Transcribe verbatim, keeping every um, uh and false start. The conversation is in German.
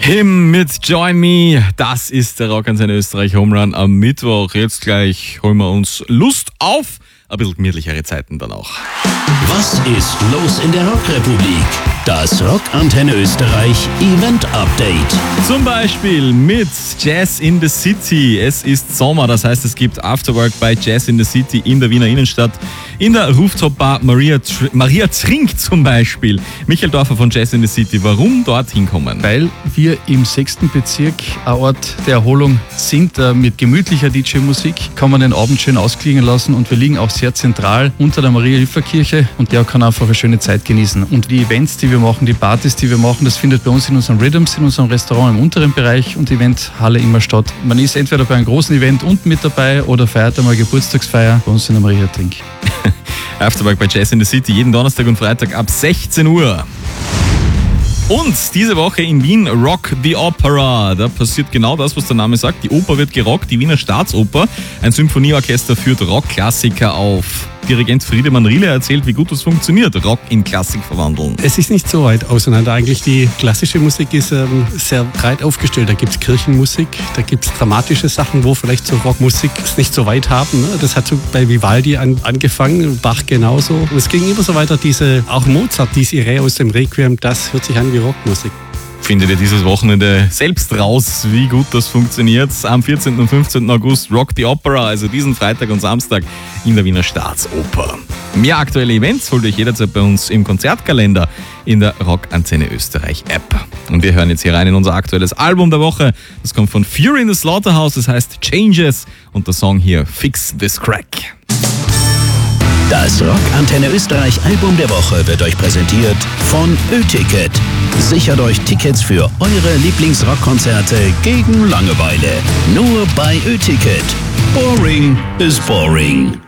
Him mit Join Me, das ist der Rockantenne Österreich Home Run am Mittwoch. Jetzt gleich holen wir uns Lust auf ein bisschen gemütlichere Zeiten dann auch. Was ist los in der Rockrepublik? Das Rockantenne Österreich Event Update. Zum Beispiel mit Jazz in the City. Es ist Sommer, das heißt, es gibt Afterwork bei Jazz in the City in der Wiener Innenstadt. In der Rooftop-Bar Maria, Tr- Maria Trink zum Beispiel. Michael Dorfer von Jazz in the City. Warum dorthin kommen? Weil wir im sechsten Bezirk ein Ort der Erholung sind. Mit gemütlicher D J-Musik kann man den Abend schön ausklingen lassen und wir liegen auch sehr zentral unter der Maria-Hilfer-Kirche und der kann einfach eine schöne Zeit genießen. Und die Events, die wir machen, die Partys, die wir machen, das findet bei uns in unseren Rhythms, in unserem Restaurant im unteren Bereich und Eventhalle immer statt. Man ist entweder bei einem großen Event unten mit dabei oder feiert einmal Geburtstagsfeier bei uns in der Maria Trink. Afterwork bei Jazz in the City, jeden Donnerstag und Freitag ab sechzehn Uhr. Und diese Woche in Wien Rock the Opera. Da passiert genau das, was der Name sagt. Die Oper wird gerockt, die Wiener Staatsoper. Ein Symphonieorchester führt Rockklassiker auf. Dirigent Friedemann Riele erzählt, wie gut das funktioniert, Rock in Klassik verwandeln. Es ist nicht so weit auseinander. Eigentlich die klassische Musik ist ähm, sehr breit aufgestellt. Da gibt es Kirchenmusik, da gibt es dramatische Sachen, wo vielleicht so Rockmusik es nicht so weit haben. Ne? Das hat so bei Vivaldi an, angefangen, Bach genauso. Und es ging immer so weiter, diese, auch Mozart, diese Irre aus dem Requiem, das hört sich an wie Rockmusik. Findet ihr dieses Wochenende selbst raus, wie gut das funktioniert. Am vierzehnten und fünfzehnten August Rock the Opera, also diesen Freitag und Samstag in der Wiener Staatsoper. Mehr aktuelle Events holt euch jederzeit bei uns im Konzertkalender in der Rockantenne Österreich App. Und wir hören jetzt hier rein in unser aktuelles Album der Woche. Das kommt von Fury in the Slaughterhouse, das heißt Changes und der Song hier Fix This Crack. Das Rockantenne Österreich Album der Woche wird euch präsentiert von Ö-Ticket. Sichert euch Tickets für eure Lieblingsrockkonzerte gegen Langeweile. Nur bei Ö-Ticket. Boring is boring.